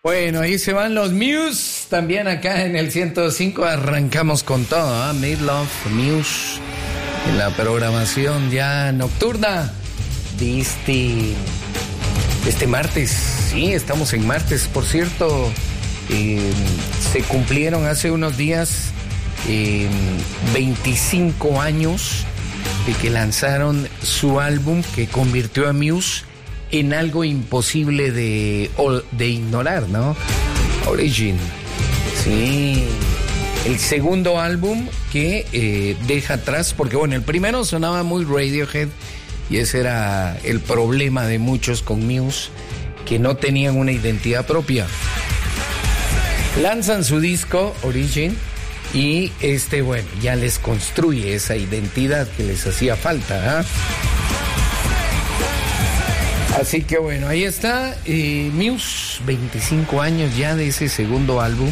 Bueno, ahí se van los Muse, también acá en el 105 arrancamos con todo, ¿eh? Made Love, Muse, en la programación ya nocturna de este martes. Sí, estamos en martes, por cierto, se cumplieron hace unos días 25 años de que lanzaron su álbum que convirtió a Muse en algo imposible de ignorar, ¿no? Origin. Sí. El segundo álbum que deja atrás, porque bueno, el primero sonaba muy Radiohead y ese era el problema de muchos con Muse, que no tenían una identidad propia. Lanzan su disco Origin y bueno, ya les construye esa identidad que les hacía falta, ¿eh? Así que bueno, ahí está Muse, 25 años ya de ese segundo álbum,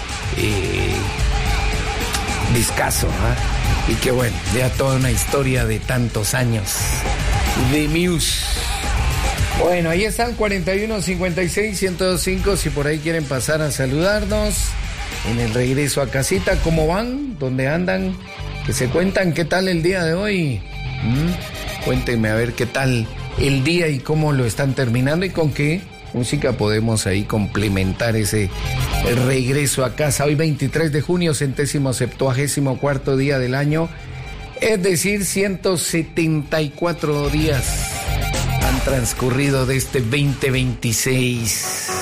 discazo, ¿eh? Y que bueno, ya toda una historia de tantos años de Muse. Bueno, ahí están 41 56 105, si por ahí quieren pasar a saludarnos en el regreso a casita. ¿Cómo van? ¿Dónde andan? Que se cuentan qué tal el día de hoy. Cuéntenme a ver qué tal el día y cómo lo están terminando y con qué música podemos ahí complementar ese regreso a casa. Hoy 23 de junio, 174º día del año, es decir, 174 días han transcurrido de este 2026.